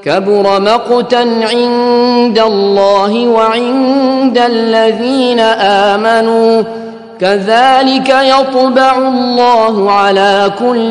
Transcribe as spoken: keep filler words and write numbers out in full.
كبر مقتا عند الله وعند الذين آمنوا كذلك يطبع الله على كل